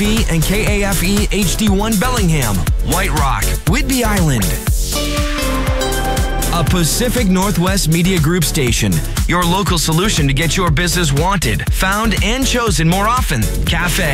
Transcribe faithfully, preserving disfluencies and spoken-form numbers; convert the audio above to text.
F E and K A F E H D one Bellingham, White Rock, Whidbey Island. A Pacific Northwest Media Group station. Your local solution to get your business wanted, found, and chosen more often. Cafe.